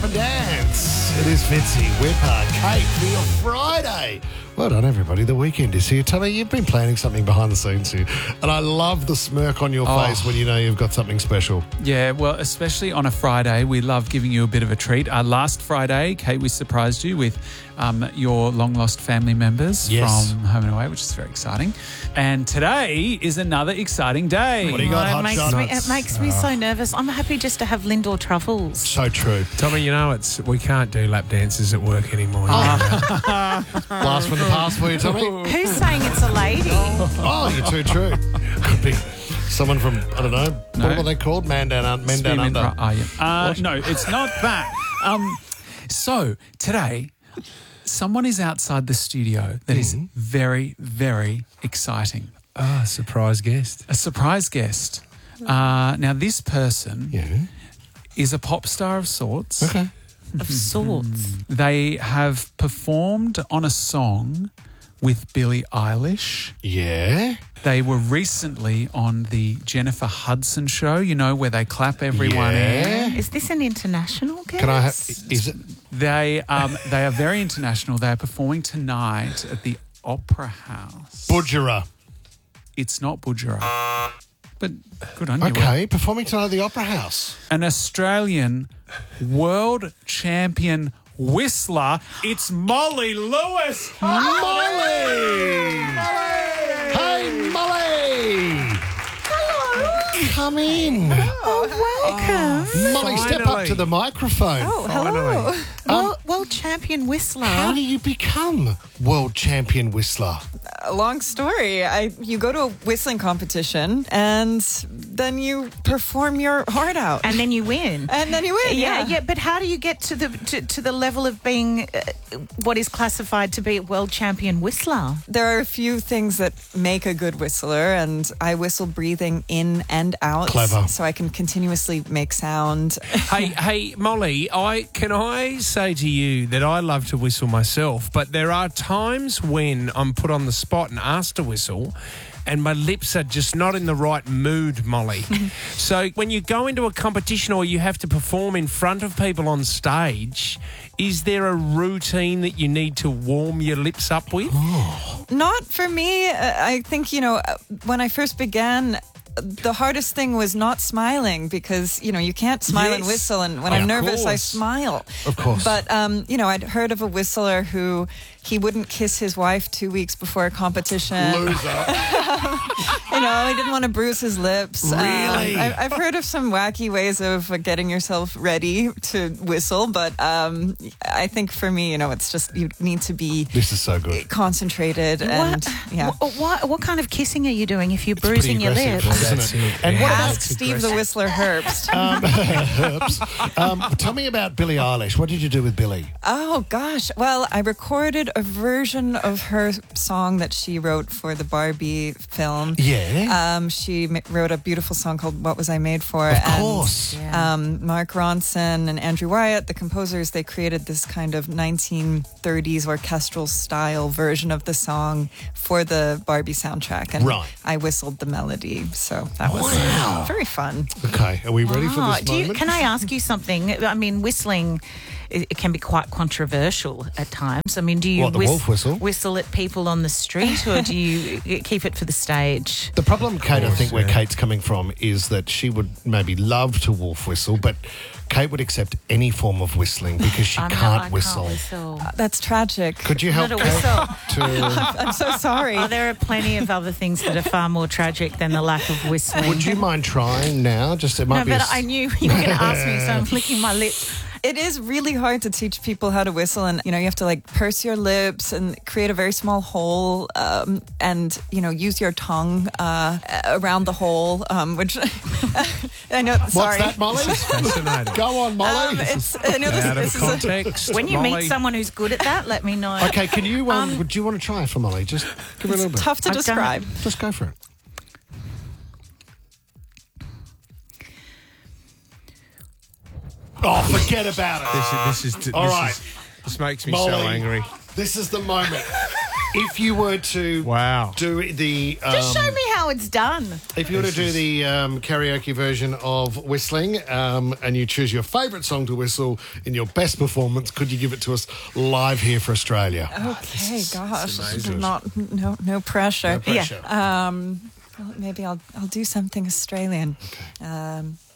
up and dance. It is Fitzy, Whipper, Kate for your Friday. Well done, everybody. The weekend is here. Tommy, you've been planning something behind the scenes here, and I love the smirk on your face when you know you've got something special. Yeah, well, especially on a Friday, we love giving you a bit of a treat. Last Friday, Kate, we surprised you with your long-lost family members from Home and Away, which is very exciting. And today is another exciting day. What do you got, It makes me so nervous. I'm happy just to have Lindor truffles. So true. Tommy, you know, we can't do lap dances at work anymore. Blast from the past for you, Tommy. Who's saying it's a lady? Oh, you're too true. Could be someone from, I don't know, what are they called? Men Down Under. No, it's not that. So today, someone is outside the studio that is very, very exciting. Surprise guest. A surprise guest. Now, this person is a pop star of sorts. Okay. Of sorts. They have performed on a song with Billie Eilish. Yeah. They were recently on the Jennifer Hudson show, you know, where they clap everyone in. Is this an international guest? Can I have, is it? They are very international. They are performing tonight at the Opera House. Budgerah. It's not Budgerah, but good on you. Okay, performing tonight at the Opera House. An Australian world champion whistler. It's Molly Lewis. Molly! Hey, Molly! Hello. Come in. Oh, welcome. Molly, step up to the microphone. Oh, hello. World champion whistler. How do you become world champion whistler? A long story. You go to a whistling competition and then you perform your heart out. And then you win. Yeah. But how do you get to the level of being what is classified to be a world champion whistler? There are a few things that make a good whistler, and I whistle breathing in and out. Clever. So I can continuously make sound. Hey, Molly, can I say to you that I love to whistle myself, but there are times when I'm put on the spot and asked to whistle and my lips are just not in the right mood, Molly. So when you go into a competition or you have to perform in front of people on stage, is there a routine that you need to warm your lips up with? Not for me. I think, when I first began, the hardest thing was not smiling because, you can't smile and whistle. And when I'm nervous, I smile. Of course. But, I'd heard of a whistler who he wouldn't kiss his wife 2 weeks before a competition. Loser. He didn't want to bruise his lips. Really? I've heard of some wacky ways of getting yourself ready to whistle. But I think for me, it's just you need to be This is so good. concentrated. And What kind of kissing are you doing if you're bruising your lips? Isn't it? And what Ask Steve the Whistler Herbst. Tell me about Billie Eilish. What did you do with Billie? Oh, gosh. Well, I recorded a version of her song that she wrote for the Barbie film. Yeah. She wrote a beautiful song called What Was I Made For? Of course. Mark Ronson and Andrew Wyatt, the composers, they created this kind of 1930s orchestral style version of the song for the Barbie soundtrack. And I whistled the melody. So that was very fun. Okay. Are we ready for this moment? Can I ask you something? I mean, whistling, it can be quite controversial at times. I mean, do you the wolf whistle? Whistle at people on the street or do you keep it for the stage? The problem, Kate, I think where Kate's coming from is that she would maybe love to wolf whistle, but Kate would accept any form of whistling because she can't whistle. That's tragic. Could you help Not a Kate whistle. I'm so sorry. Oh, there are plenty of other things that are far more tragic than the lack of whistling. Would you mind trying now? Just it might be. But I knew you were going to ask me, so I'm licking my lips. It is really hard to teach people how to whistle, and you have to purse your lips and create a very small hole, and use your tongue around the hole, which I know. Sorry. What's that, Molly? This is fascinating. Go on, Molly. Out of context. When you Molly. meet someone who's good at that, let me know. Okay, can you? Would you want to try it for Molly? Just give her a little bit. Tough to describe. Just go for it. Oh, forget about it. This All right. This makes me Molly, so angry. This is the moment. If you were to do the... Just show me how it's done. If you were to do the karaoke version of whistling and you choose your favourite song to whistle in your best performance, could you give it to us live here for Australia? Okay, gosh. No pressure. No pressure. Yeah. Well, maybe I'll do something Australian. Okay.